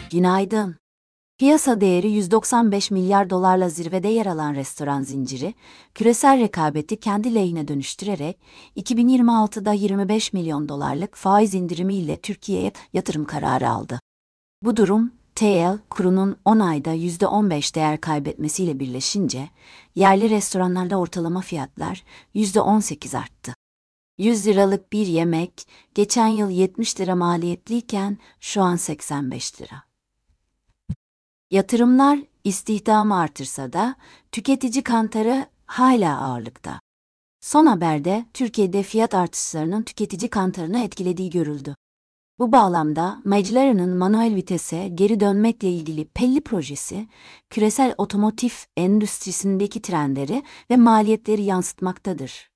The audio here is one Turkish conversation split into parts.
Günaydın. Piyasa değeri 195 milyar dolarla zirvede yer alan restoran zinciri, küresel rekabeti kendi lehine dönüştürerek 2026'da 25 milyon dolarlık faiz indirimiyle Türkiye'ye yatırım kararı aldı. Bu durum, TL kurunun 10 ayda %15 değer kaybetmesiyle birleşince, yerli restoranlarda ortalama fiyatlar %18 arttı. 100 liralık bir yemek, geçen yıl 70 lira maliyetliyken şu an 85 lira. Yatırımlar istihdamı artırsa da tüketici kantarı hala ağırlıkta. Son haberde Türkiye'de fiyat artışlarının tüketici kantarını etkilediği görüldü. Bu bağlamda McLaren'ın manuel vitese geri dönmekle ilgili Pelli projesi, küresel otomotiv endüstrisindeki trendleri ve maliyetleri yansıtmaktadır.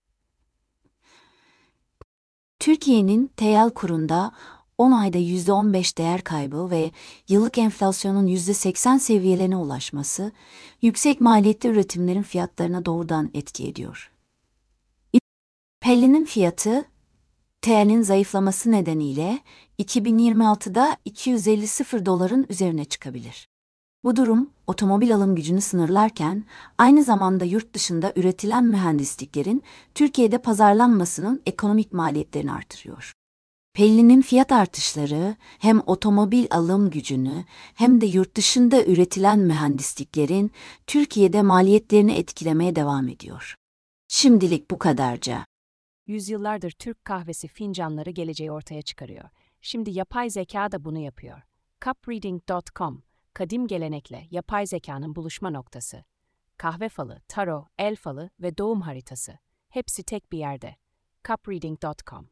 Türkiye'nin TL kurunda 10 ayda %15 değer kaybı ve yıllık enflasyonun %80 seviyelerine ulaşması, yüksek maliyetli üretimlerin fiyatlarına doğrudan etki ediyor. Pellin'in fiyatı, TL'nin zayıflaması nedeniyle 2026'da $250 üzerine çıkabilir. Bu durum, otomobil alım gücünü sınırlarken, aynı zamanda yurt dışında üretilen mühendisliklerin Türkiye'de pazarlanmasının ekonomik maliyetlerini artırıyor. Pellin'in fiyat artışları hem otomobil alım gücünü hem de yurt dışında üretilen mühendisliklerin Türkiye'de maliyetlerini etkilemeye devam ediyor. Şimdilik bu kadarca. Yüzyıllardır Türk kahvesi fincanları geleceği ortaya çıkarıyor. Şimdi yapay zeka da bunu yapıyor. Cupreading.com, kadim gelenekle yapay zekanın buluşma noktası. Kahve falı, taro, el falı ve doğum haritası. Hepsi tek bir yerde. Cupreading.com